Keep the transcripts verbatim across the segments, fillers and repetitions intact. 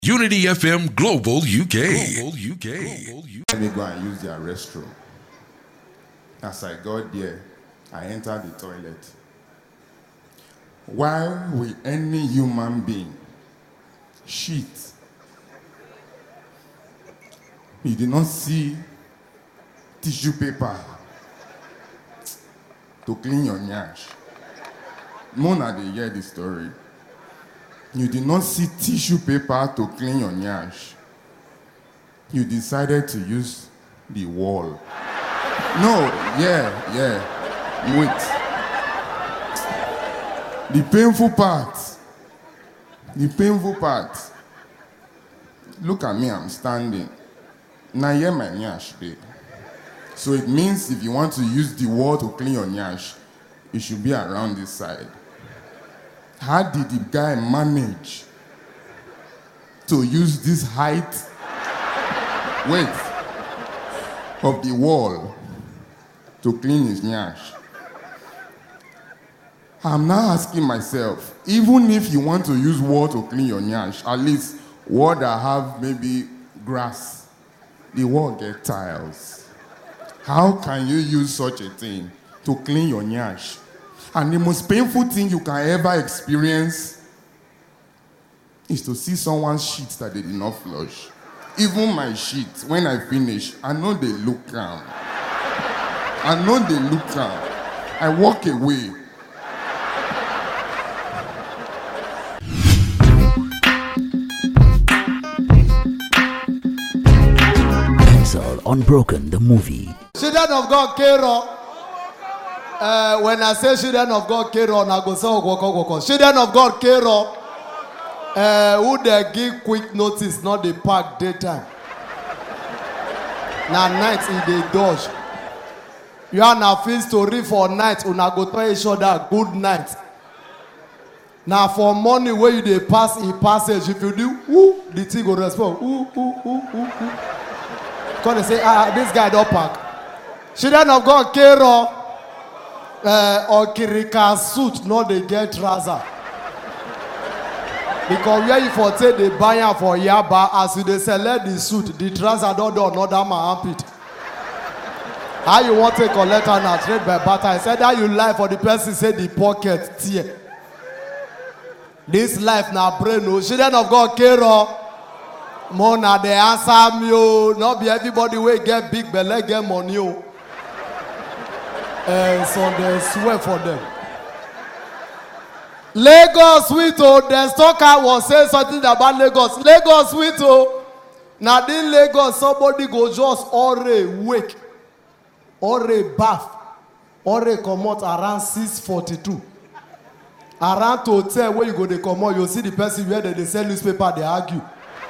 Unity F M Global U K. Global U K. Global U K. Let me go and use their restroom. As I got there, I entered the toilet. Why will any human being shit? You did not see tissue paper to clean your nyash. Mona, they hear the story. You did not see tissue paper to clean your nyash. You decided to use the wall. No, yeah, yeah. Wait. The painful part. The painful part. Look at me, I'm standing. Now here my nyash there. So it means if you want to use the wall to clean your nyash, it should be around this side. How did the guy manage to use this height, width of the wall to clean his nyash? I'm now asking myself, even if you want to use wall to clean your nyash, at least wall that have maybe grass, the wall get tiles. How can you use such a thing to clean your nyash? And the most painful thing you can ever experience is to see someone's shit that they did not flush. Even my shit, when I finish, I know they look calm. I know they look calm. I walk away. Unbroken, the movie. Children of God, Kero. Uh, when I say children of God, Kero, I go say children of God, Kero. Uh, who they give quick notice, not the park daytime. Now night in the dodge. You are now feel story for night. Una go tell each other good night. Now for morning where you they pass in passage, if you do, woo, the thing go respond. Ooh, ooh, ooh, ooh, ooh. Because they say, ah, this guy don't park. Children of God, Kero, uh, or Kirika suit, not they get trouser. Because where you for take the buyer for Yaba, as you they select the suit, the trouser don't do another man armpit. How you want to collect and a trade by barter? I said that you lie for the person say the pocket tear. This life now brain no. Children of God, Kero. Mona, they answer me, oh. Not be everybody will get big belly, get money, oh. And so they swear for them. Lagos sweet, oh. The stalker was saying something about Lagos. Lagos sweet, oh. Now in Lagos, somebody go just already wake, already bath, already come out around six forty-two. Around to hotel where you go, they come out, you see the person where they, they sell newspaper, they argue.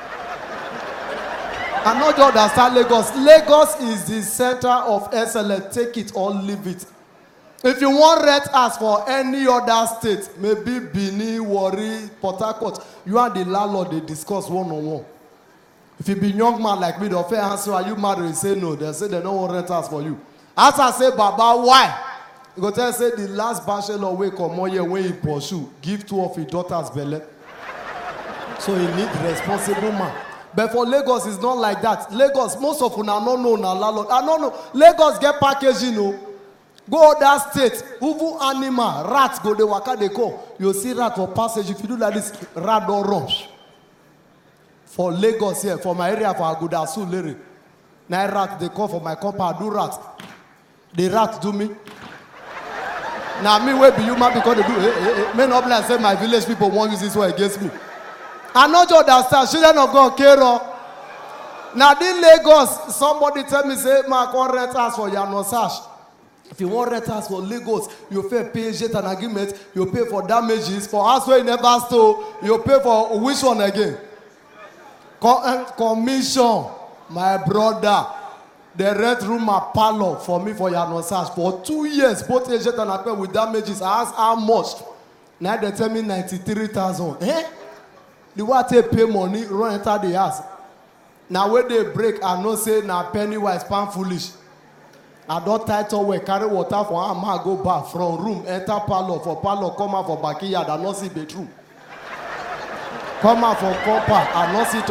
I'm not just understand Lagos. Lagos is the center of excellence. Take it or leave it. If you want rent as for any other state, maybe Benin, Warri, Port Harcourt, you and the landlord, they discuss one-on-one. If you be young man like me, they'll fair answer, are you married? You say no. They say they don't want rent as for you. As I say, Baba, why? You go tell say the last bachelor way come on here when he pursue, give two of his daughters belly. So he need responsible man. But for Lagos, it's not like that. Lagos, most of them are not known now. I don't know. Lagos get packaging, you know. Go that state, uvu animal, rats go the waka they go. You see rat for passage. If you do like this, rat don't rush. For Lagos here, for my area, for Agudasu, Lere. Now rat they come for my compound, do rat. The rat do me. Now me where be human because they do. Hey, hey, hey. Men up like say my village people won't use this one against me. I know you understand. Children of God, Kero. Now, in Lagos, somebody tell me, say, I want rent house for Yanosash. If you want rent house for Lagos, you pay P G and agreement, you pay for damages. For house where you never stole, you pay for which one again? Com- commission, my brother. The rent room a parlor for me for Yanosash. For two years, both agent and agreement with damages. I asked how much. Now they tell me ninety-three thousand. Eh? The one take pay money, run enter the house. Now when they break, I know say na penny wise, pan foolish. I don't title way, carry water for a man go back from room, enter parlor, for parlor, come out for backyard, I not see bedroom. Come out for compound and not sit